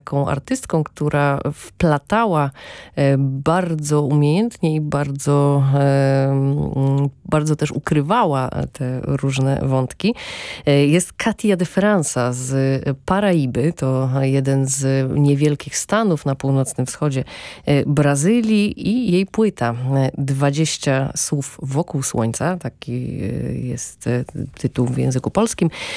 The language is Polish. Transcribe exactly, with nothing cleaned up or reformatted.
Taką artystką, która wplatała e, bardzo umiejętnie i bardzo, e, bardzo też ukrywała te różne wątki. E, jest Katia de França z Paraiby. To jeden z niewielkich stanów na północnym wschodzie e, Brazylii i jej płyta dwadzieścia słów wokół słońca. Taki jest tytuł w języku polskim.